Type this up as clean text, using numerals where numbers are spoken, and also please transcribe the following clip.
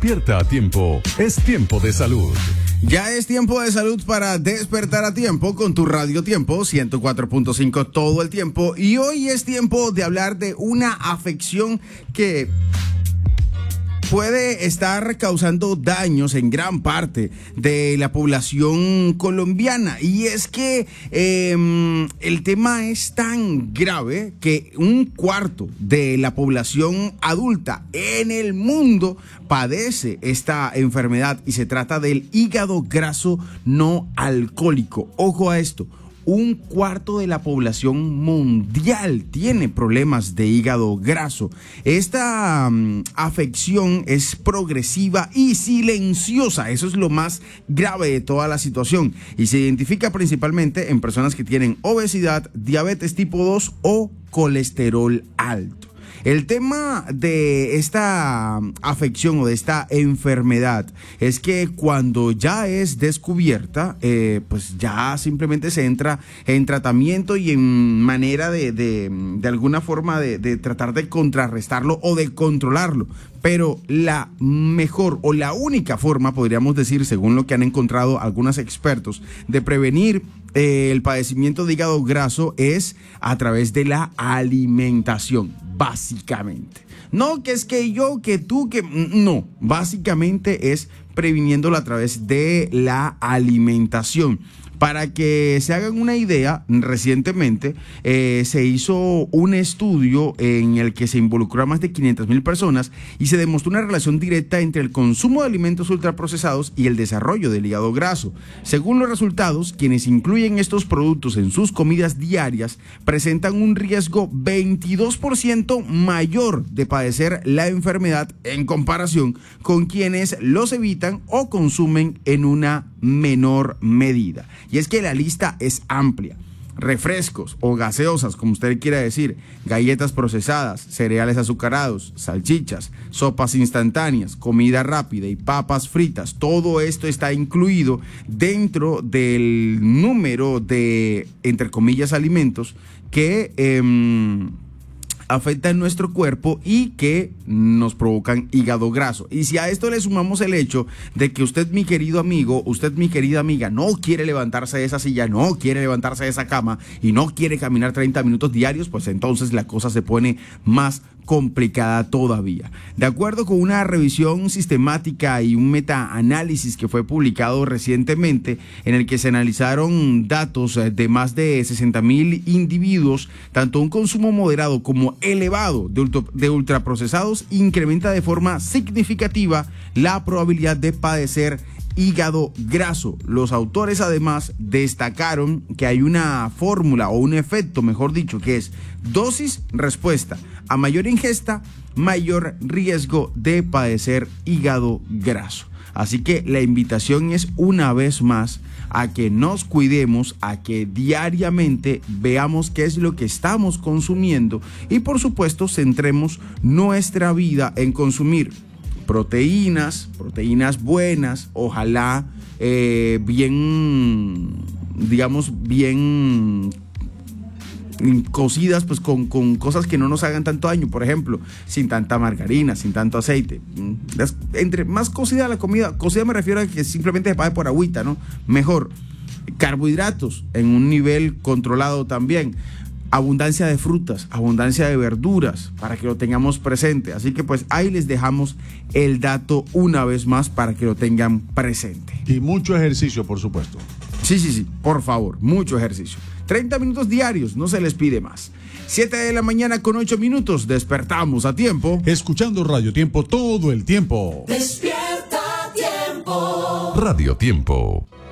Despierta a tiempo. Es tiempo de salud. Ya es tiempo de salud para despertar a tiempo con tu Radio Tiempo 104.5 todo el tiempo. Y hoy es tiempo de hablar de una afección que puede estar causando daños en gran parte de la población colombiana. Y es que el tema es tan grave que un cuarto de la población adulta en el mundo padece esta enfermedad y se trata del hígado graso no alcohólico. Ojo a esto. Un cuarto de la población mundial tiene problemas de hígado graso. Esta afección es progresiva y silenciosa. Eso es lo más grave de toda la situación. Y se identifica principalmente en personas que tienen obesidad, diabetes tipo 2 o colesterol alto. El tema de esta afección o de esta enfermedad es que cuando ya es descubierta, pues ya simplemente se entra en tratamiento y en manera de alguna forma de tratar de contrarrestarlo o de controlarlo. Pero la mejor o la única forma, podríamos decir, según lo que han encontrado algunos expertos, de prevenir el padecimiento de hígado graso es a través de la alimentación, básicamente. No que es que yo, que tú, que no, básicamente es previniéndolo a través de la alimentación. Para que se hagan una idea, recientemente se hizo un estudio en el que se involucró a más de 500,000 personas y se demostró una relación directa entre el consumo de alimentos ultraprocesados y el desarrollo del hígado graso. Según los resultados, quienes incluyen estos productos en sus comidas diarias presentan un riesgo 22% mayor de padecer la enfermedad en comparación con quienes los evitan o consumen en una menor medida. Y es que la lista es amplia. Refrescos o gaseosas, como usted quiera decir, galletas procesadas, cereales azucarados, salchichas, sopas instantáneas, comida rápida y papas fritas. Todo esto está incluido dentro del número de, entre comillas, alimentos que afectan nuestro cuerpo y que nos provocan hígado graso. Y si a esto le sumamos el hecho de que usted, mi querido amigo, usted, mi querida amiga, no quiere levantarse de esa silla, no quiere levantarse de esa cama y no quiere caminar 30 minutos diarios, pues entonces la cosa se pone más complicada todavía. De acuerdo con una revisión sistemática y un metaanálisis que fue publicado recientemente, en el que se analizaron datos de más de 60,000 individuos, tanto un consumo moderado como elevado de ultraprocesados incrementa de forma significativa la probabilidad de padecer hígado graso. Los autores además destacaron que hay una fórmula o un efecto, mejor dicho, que es dosis-respuesta. A mayor ingesta, mayor riesgo de padecer hígado graso. Así que la invitación es una vez más a que nos cuidemos, a que diariamente veamos qué es lo que estamos consumiendo y por supuesto centremos nuestra vida en consumir proteínas buenas, ojalá bien cocidas, pues con cosas que no nos hagan tanto daño, por ejemplo, sin tanta margarina, sin tanto aceite. Entre más cocida la comida, cocida me refiero a que simplemente se pague por agüita, ¿no? Mejor. Carbohidratos en un nivel controlado también. Abundancia de frutas, abundancia de verduras, para que lo tengamos presente. Así que pues ahí les dejamos el dato una vez más para que lo tengan presente. Y mucho ejercicio, por supuesto. Sí, por favor, mucho ejercicio. 30 minutos diarios, no se les pide más. 7 de la mañana con 8 minutos, despertamos a tiempo. Escuchando Radio Tiempo todo el tiempo. Despierta a tiempo. Radio Tiempo.